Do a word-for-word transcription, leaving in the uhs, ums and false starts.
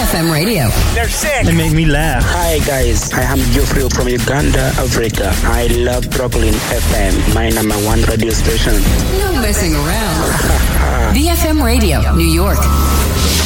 F M radio. They're sick. They make me laugh. Hi guys, I am Geoffrey from Uganda, Africa. I love Brooklyn F M, my number one radio station. No messing around. V F M radio, New York.